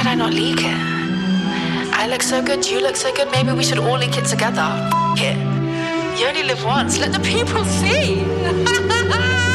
could I not leak it? I look so good, you look so good, maybe we should all leak it together. F it. You only live once, let the people see.